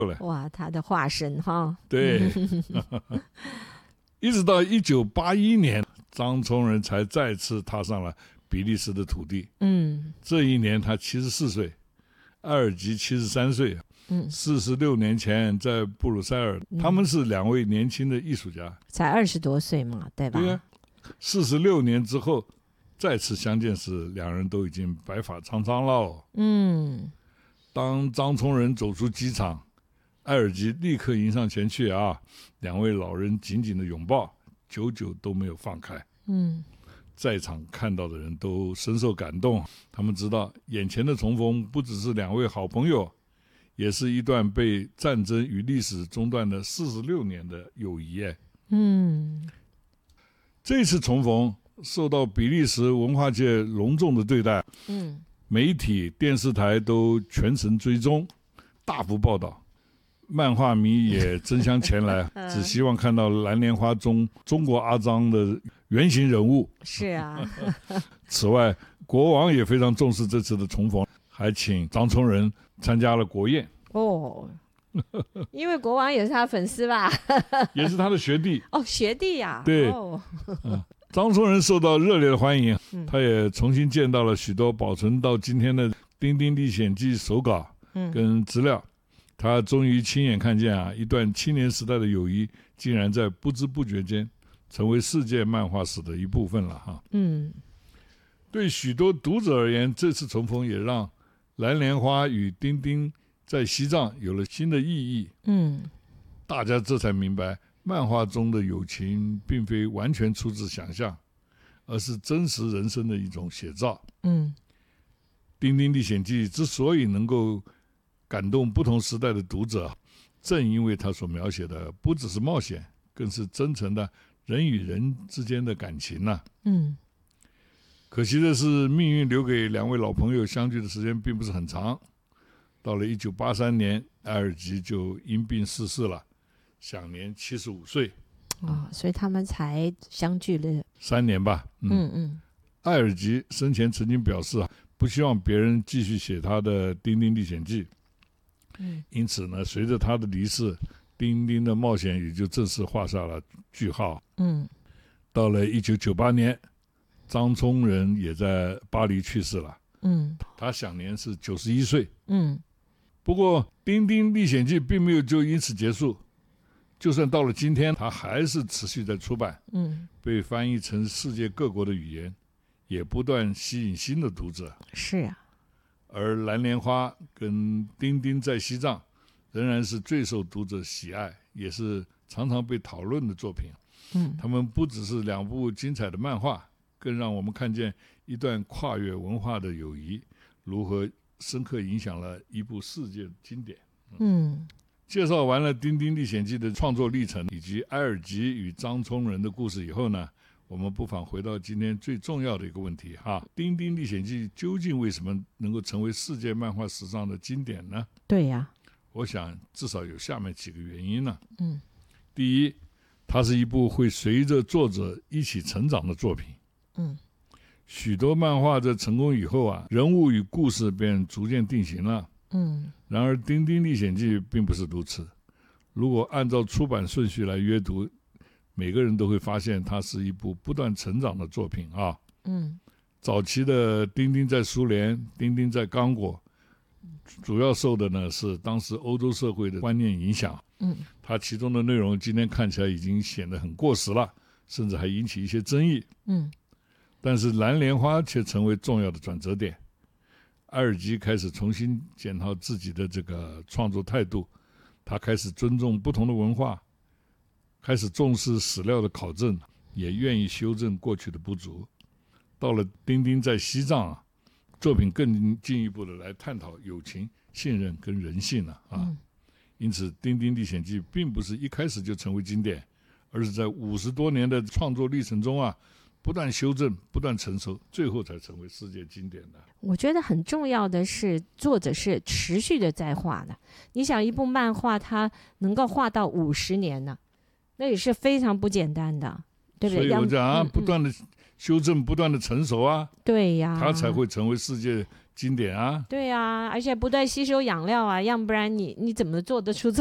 哇，他的化身哈。 对一直到1981年，张聪仁才再次踏上了比利时的土地。这一年他74岁，埃尔吉73岁。46年前在布鲁塞尔，他们是两位年轻的艺术家， 才20多岁嘛，对吧？ 对啊，46年之后再次相见时，两人都已经白发苍苍了。当张聪仁走出机场，埃尔吉立刻迎上前去两位老人紧紧的拥抱，久久都没有放开。在场看到的人都深受感动，他们知道眼前的重逢不只是两位好朋友，也是一段被战争与历史中断的46年的友谊。这次重逢受到比利时文化界隆重的对待。媒体、电视台都全程追踪，大幅报道。漫画迷也争相前来，只希望看到蓝莲花中中国阿张的原型人物。 是啊。 此外，国王也非常重视这次的重逢，还请张聪仁参加了国宴。 因为国王也是他粉丝吧？ 也是他的学弟。 学弟呀。 对。张聪仁受到热烈的欢迎，他也重新见到了许多保存到今天的《丁丁历险记》手稿跟资料。他终于亲眼看见一段青年时代的友谊竟然在不知不觉间成为世界漫画史的一部分了对许多读者而言，这次重逢也让蓝莲花与丁丁在西藏有了新的意义。大家这才明白，漫画中的友情并非完全出自想象，而是真实人生的一种写照。丁丁历险记之所以能够感动不同时代的读者，正因为他所描写的不只是冒险，更是真诚的人与人之间的感情可惜的是，命运留给两位老朋友相聚的时间并不是很长。到了1983年，埃尔吉就因病逝世了，享年75岁。 所以他们才相聚了 3年吧。埃尔吉生前曾经表示不希望别人继续写他的《丁丁历险记》。因此呢，随着他的离世，丁丁的冒险也就正式画下了句号。到了1998年，张聪仁也在巴黎去世了。他享年是91岁。不过《丁丁历险记》并没有就因此结束，就算到了今天，它还是持续在出版，被翻译成世界各国的语言，也不断吸引新的读者。 是啊。 而蓝莲花跟丁丁在西藏仍然是最受读者喜爱，也是常常被讨论的作品。他们不只是两部精彩的漫画，更让我们看见一段跨越文化的友谊如何深刻影响了一部世界经典。介绍完了《丁丁历险记》的创作历程以及埃尔吉与张聪仁的故事以后呢，我们不妨回到今天最重要的一个问题《丁丁历险记》究竟为什么能够成为世界漫画史上的经典呢？ 对呀。 我想至少有下面几个原因呢。第一，它是一部会随着作者一起成长的作品。许多漫画在成功以后人物与故事便逐渐定型了。然而《丁丁历险记》并不是如此。如果按照出版顺序来阅读，每个人都会发现它是一部不断成长的作品早期的丁丁在苏联，丁丁在刚果，主要受的呢是当时欧洲社会的观念影响。它其中的内容今天看起来已经显得很过时了，甚至还引起一些争议。但是蓝莲花却成为重要的转折点。埃尔吉开始重新检讨自己的这个创作态度，他开始尊重不同的文化，开始重视史料的考证，也愿意修正过去的不足。到了丁丁在西藏作品更进一步的来探讨友情、信任跟人性因此《丁丁历险记》并不是一开始就成为经典，而是在50多年的创作历程中不断修正，不断成熟，最后才成为世界经典的。 我觉得很重要的是，作者是持续的在画的。你想，一部漫画它能够画到50年呢，那也是非常不简单的，对不对？ 所以我讲不断的修正，不断的成熟对呀，它才会成为世界经典啊。 对啊，而且不断吸收养料啊，要不然你怎么做得出